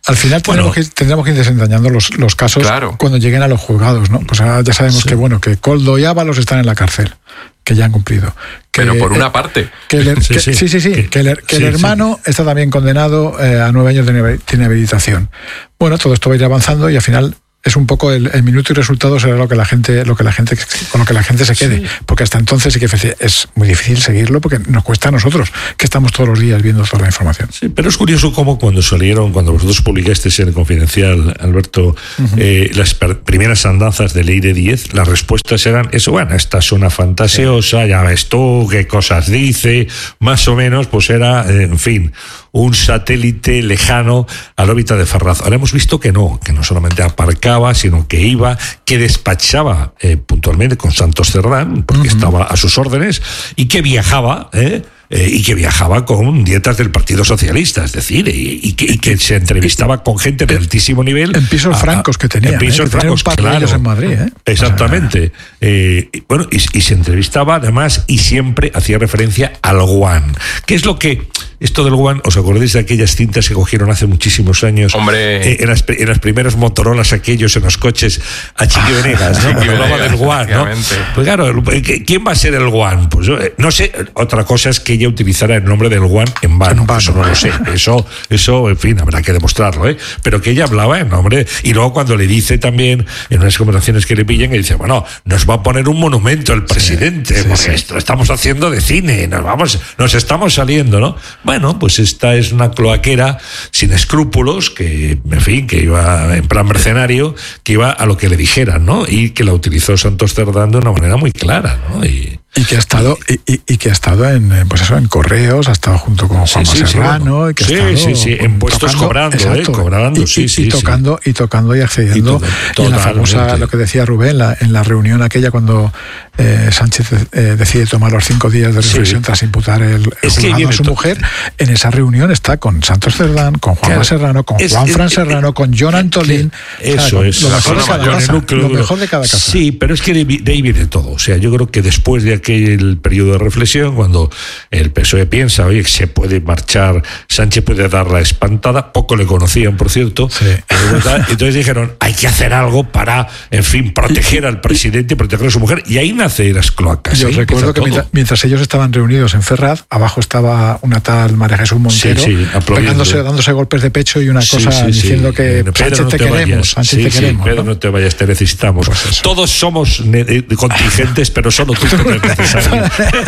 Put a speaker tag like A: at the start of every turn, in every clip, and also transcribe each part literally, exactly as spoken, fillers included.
A: Al final tendremos, bueno, que, tendremos que ir desentrañando los, los casos claro. cuando lleguen a los juzgados, ¿no? Pues ahora ya sabemos sí. que, bueno, que Koldo y Ábalos están en la cárcel, que ya han cumplido. Que,
B: Pero por una eh, parte.
A: Que el, sí, que, sí, sí, sí, sí, que, que el, que sí, el hermano sí. está también condenado eh, a nueve años de inhabilitación. Bueno, todo esto va a ir avanzando y al final es un poco el, el minuto y resultado será lo que la gente, lo que la gente, con lo que la gente se quede, sí. porque hasta entonces sí que es muy difícil seguirlo porque nos cuesta a nosotros, que estamos todos los días viendo toda la información.
C: Sí, pero es curioso cómo cuando salieron, cuando vosotros publicasteis en el Confidencial, Alberto, uh-huh. eh, las primeras andanzas de Ley de diez, las respuestas eran eso, bueno, esta es una fantasiosa, sí. ya ves tú qué cosas dice, más o menos, pues era, eh, en fin, un satélite lejano al órbita de Ferraz. Ahora hemos visto que no, que no solamente aparcaba, sino que iba, que despachaba eh, puntualmente con Santos Cerdán, porque uh-huh. estaba a sus órdenes, y que viajaba, ¿eh? Eh, y que viajaba con dietas del Partido Socialista, es decir, y, y, que, y que se entrevistaba con gente de altísimo nivel.
A: En pisos a, francos que tenía.
C: En pisos
A: ¿eh?
C: francos,
A: que
C: claro.
A: ellos en Madrid, ¿eh?
C: Exactamente. O sea, eh, bueno, y, y se entrevistaba además y siempre hacía referencia al guan. ¿Qué es lo que... Esto del guan, ¿os acordáis de aquellas cintas que cogieron hace muchísimos años?
B: Hombre.
C: Eh, en, las, en las primeras Motorolas aquellos en los coches a Chiqui Venegas, ¿no? Cuando hablaba del guan, ¿no? Pues claro, ¿quién va a ser el guan? Pues no sé, otra cosa es que ella utilizara el nombre del guan en vano, en vano. Eso no lo sé, eso, eso, en fin, habrá que demostrarlo, ¿eh? Pero que ella hablaba en nombre, y luego cuando le dice también, en unas conversaciones que le pillan, que dice, bueno, nos va a poner un monumento el presidente, sí, sí, porque sí. esto estamos haciendo de cine, nos vamos, nos estamos saliendo, ¿no? Bueno, pues esta es una cloaquera sin escrúpulos, que, en fin, que iba en plan mercenario, que iba a lo que le dijeran, ¿no? Y que la utilizó Santos Cerdán de una manera muy clara, ¿no? Y,
A: y que ha estado, y, y, y que ha estado en, pues eso, en Correos, ha estado junto con Juan
C: sí, sí,
A: Serrano,
C: sí, bueno.
A: y que ha
C: sí,
A: estado
C: sí, sí, en puestos tocando, cobrando, exacto, eh, cobrando,
A: y,
C: sí,
A: y,
C: sí,
A: y tocando,
C: sí.
A: y tocando y accediendo. Y, to- y en la famosa, lo que decía Rubén, la, en la reunión aquella cuando eh, Sánchez eh, decide tomar los cinco días de reflexión sí. tras imputar el, el juzgado a su to- mujer, en esa reunión está con Santos Cerdán, con Juan claro, Serrano, con es, Juan Fran Serrano, con John Antolín.
C: Eso o sea, es.
A: Lo mejor, de cada casa, lo mejor de cada casa.
C: Sí, pero es que de, de ahí viene todo. O sea, yo creo que después de aquel periodo de reflexión, cuando el P S O E piensa, oye, se puede marchar, Sánchez puede dar la espantada, poco le conocían, por cierto, sí. entonces dijeron, hay que hacer algo para, en fin, proteger al presidente, proteger a su mujer, y ahí nace las cloacas.
A: Yo recuerdo que mientras, mientras ellos estaban reunidos en Ferraz, abajo estaba una tal María Jesús Montero, sí, sí, pegándose, dándose golpes de pecho y una sí, cosa sí, diciendo sí. que Pedro, Sánchez no te, te queremos, Sánchez sí, te queremos.
C: Sí, Pedro, ¿no? no te vayas, te necesitamos. Pues todos somos ne- contingentes, pero solo tú te eres necesario.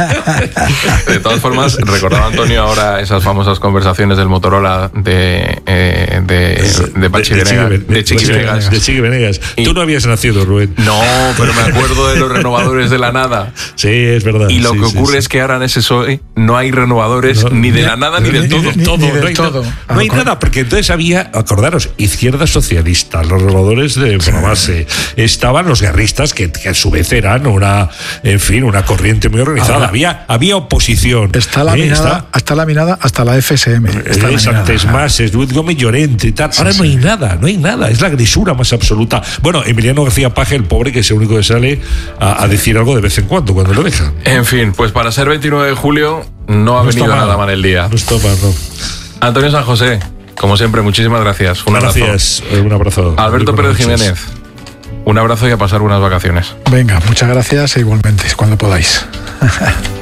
B: De todas formas, recordaba Antonio ahora esas famosas conversaciones del Motorola de eh, de, de Pachi de, de, Venegas, de Chiqui Venegas.
C: De Chiqui Venegas. Y, Tú no habías nacido, Rubén.
B: No, pero me acuerdo de los renovadores de la nada.
C: Sí, es verdad.
B: Y lo
C: sí,
B: que
C: sí,
B: ocurre
C: sí.
B: es que ahora en ese P S O E no hay renovadores no, ni de la nada ni, ni del todo.
C: Ni, todo,
A: ni
C: no
A: del
C: hay,
A: todo.
C: No, no hay nada, porque entonces había, acordaros, izquierda socialista, los renovadores de Bonavase, estaban los guerristas que, que a su vez eran una, en fin, una corriente muy organizada. Ahora, había, había oposición.
A: Está laminada, eh, está, está laminada hasta la F S M. Está
C: es antes más, es Luis Gómez Llorente y tal. Ahora sí, no hay sí. nada, no hay nada. Es la grisura más absoluta. Bueno, Emiliano García Paje, el pobre, que es el único que sale a, a decir algo de vez en cuando, cuando lo deja.
B: En fin, pues para ser veintinueve de julio no ha no venido nada mal el día.
C: No está mal, no.
B: Antonio San José, como siempre, muchísimas gracias. Un
C: gracias,
B: abrazo.
C: un abrazo.
B: Alberto Pérez Jiménez, un abrazo y a pasar unas vacaciones.
A: Venga, muchas gracias e igualmente, cuando podáis.